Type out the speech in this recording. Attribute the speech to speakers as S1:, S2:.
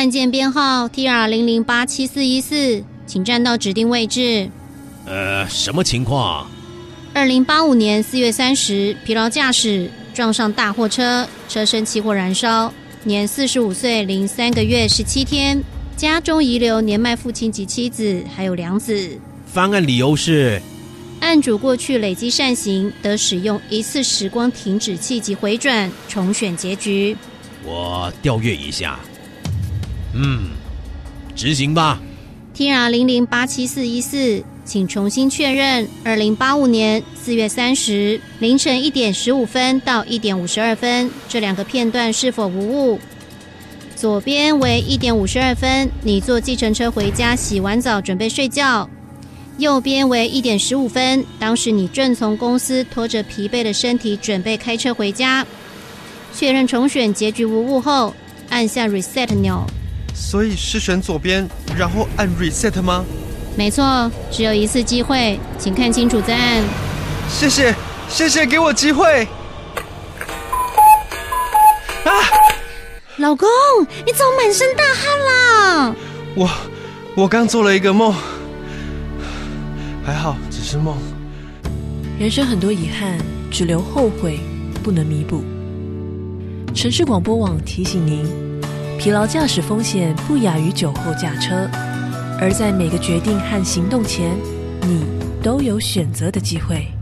S1: 案件编号 TR00874414，请站到指定位置。
S2: 什么情况
S1: ？2085年4月30，疲劳驾驶撞上大货车，车身起火燃烧，年45岁零3个月17天，家中遗留年迈父亲及妻子，还有2子。
S2: 翻案理由是？
S1: 案主过去累积善行，得使用一次时光停止器及回转重选结局。
S2: 我调阅一下。执行吧。
S1: TR00874414，请重新确认2085年4月30凌晨1点15分到1点52分这2个片段是否无误？左边为1点52分，你坐计程车回家，洗完澡准备睡觉。右边为1点15分，当时你正从公司拖着疲惫的身体准备开车回家。确认重选结局无误后，按下 Reset 钮。
S3: 所以是选左边，然后按 Reset 吗？
S1: 没错，只有一次机会，请看清楚再按。
S3: 谢谢，给我机会。
S1: 老公，你怎么满身大汗啦？
S3: 我刚做了一个梦，还好只是梦。
S4: 人生很多遗憾，只留后悔，不能弥补。城市广播网提醒您，疲劳驾驶风险不亚于酒后驾车，而在每个决定和行动前，你都有选择的机会。